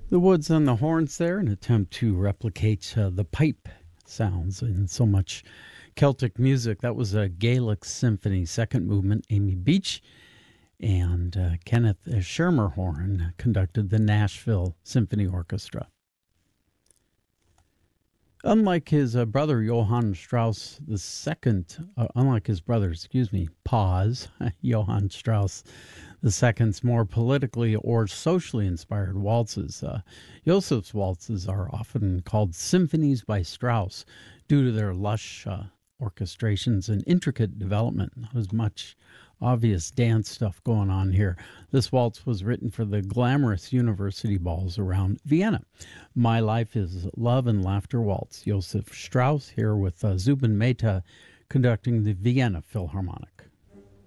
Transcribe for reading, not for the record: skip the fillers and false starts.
The Woods on the horns there, an attempt to replicate the pipe sounds in so much Celtic music. That was a Gaelic symphony, second movement. Amy Beach and Kenneth Schermerhorn conducted the Nashville Symphony Orchestra. Unlike his brother Johann Strauss II, unlike his brother, Paz, Johann Strauss II's more politically or socially inspired waltzes. Joseph's waltzes are often called symphonies by Strauss due to their lush orchestrations and intricate development. Not as much obvious dance stuff going on here. This waltz was written for the glamorous university balls around Vienna. My Life is Love and Laughter Waltz. Joseph Strauss here with Zubin Mehta conducting the Vienna Philharmonic.